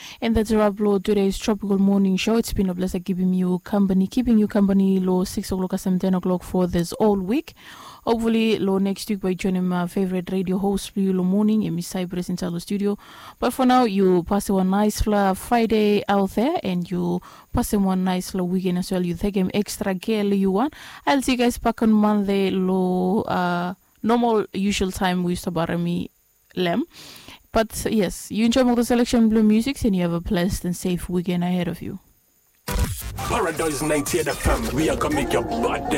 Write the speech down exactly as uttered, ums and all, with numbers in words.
And that's a wrap, Lord. Today's Tropical Morning Show. It's been a pleasure keeping you company, keeping you company, Lord, six o'clock and ten o'clock for this all week. Hopefully, Lord, next week by joining my favorite radio host, Lo Morning, in Miss Cypress in the studio. But for now, you pass one nice Friday out there, and you pass one nice weekend as well. You take him extra care you want. I'll see you guys back on Monday, Lo, uh, normal, usual time with Sabarami Lem. But yes, you enjoy the selection of blue music and you have a blessed and safe weekend ahead of you. Paradise ninety-eight F M, we are gonna make your body